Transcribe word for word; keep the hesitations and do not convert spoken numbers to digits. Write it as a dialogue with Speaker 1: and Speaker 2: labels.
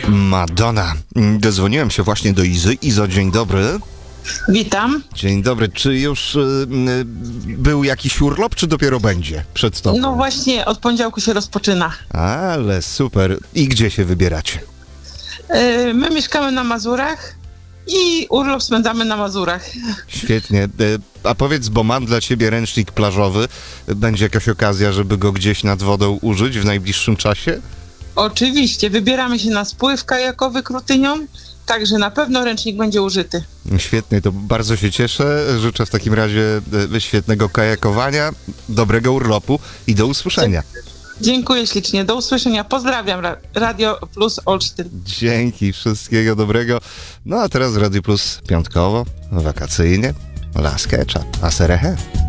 Speaker 1: Madonna. Dozwoniłem się właśnie do Izy. Izo, dzień dobry.
Speaker 2: Witam.
Speaker 1: Dzień dobry. Czy już y, y, był jakiś urlop, czy dopiero będzie przed tobą?
Speaker 2: No właśnie, od poniedziałku się rozpoczyna.
Speaker 1: Ale super. I gdzie się wybieracie?
Speaker 2: Yy, my mieszkamy na Mazurach i urlop spędzamy na Mazurach.
Speaker 1: Świetnie. Y, a powiedz, bo mam dla ciebie ręcznik plażowy. Będzie jakaś okazja, żeby go gdzieś nad wodą użyć w najbliższym czasie?
Speaker 2: Oczywiście, wybieramy się na spływ kajakowy Krutynią, także na pewno ręcznik będzie użyty.
Speaker 1: Świetnie, to bardzo się cieszę. Życzę w takim razie y, świetnego kajakowania, dobrego urlopu i do usłyszenia.
Speaker 2: Dziękuję ślicznie, do usłyszenia. Pozdrawiam, Ra- Radio Plus Olsztyn.
Speaker 1: Dzięki, wszystkiego dobrego. No a teraz Radio Plus piątkowo, wakacyjnie, la sketcha, a serehe.